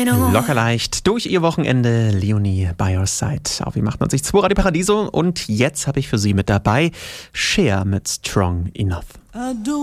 Locker leicht durch ihr Wochenende. Leonie by your side. Auf wie 98.2 Radio Paradiso. Und jetzt habe ich für Sie mit dabei Cher mit Strong Enough.